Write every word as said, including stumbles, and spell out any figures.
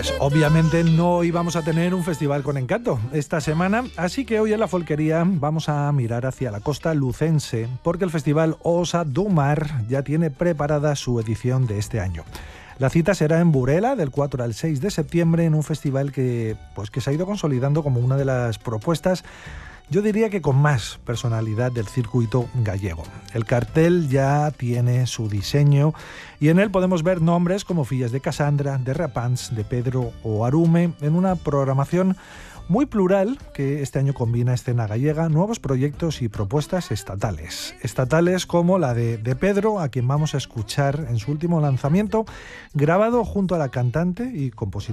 Pues obviamente no íbamos a tener un festival con encanto esta semana, así que hoy en la Folquería vamos a mirar hacia la costa lucense, porque el festival Osa do Mar ya tiene preparada su edición de este año. La cita será en Burela del cuatro al seis de septiembre, en un festival que, pues, que se ha ido consolidando como una de las propuestas, yo diría que con más personalidad del circuito gallego. El cartel ya tiene su diseño y en él podemos ver nombres como Fillas de Casandra, de Rapans, de Pedro o Arume, en una programación muy plural que este año combina escena gallega, nuevos proyectos y propuestas estatales. Estatales como la de, de Pedro, a quien vamos a escuchar en su último lanzamiento, grabado junto a la cantante y compositora